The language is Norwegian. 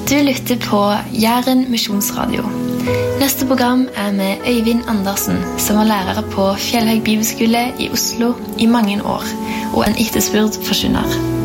Du lytter på Jæren Misjonsradio. Neste program med Øyvind Andersen, som var lærer på Fjellhaug Bibelskole i Oslo i mange år, og en etterspurt forkynner.